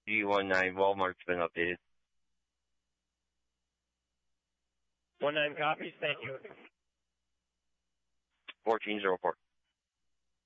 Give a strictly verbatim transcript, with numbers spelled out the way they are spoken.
G one nine, Walmart's been updated. One nine copies, thank you. fourteen oh four.